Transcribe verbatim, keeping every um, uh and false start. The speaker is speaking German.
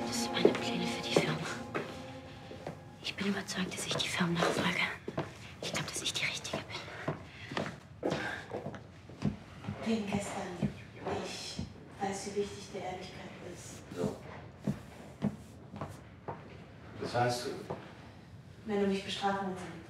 Das sind meine Pläne für die Firma. Ich bin überzeugt, dass ich die Firmennachfolge. Ich glaube, dass ich die Richtige bin. Wegen gestern. Ich weiß, wie wichtig dir Ehrlichkeit ist. So. Was heißt du? Wenn du mich bestrafen willst,